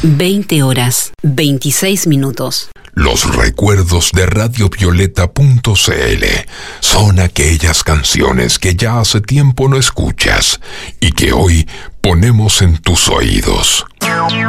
20 horas, 26 minutos. Los recuerdos de radiovioleta.cl son aquellas canciones que ya hace tiempo no escuchas y que hoy ponemos en tus oídos.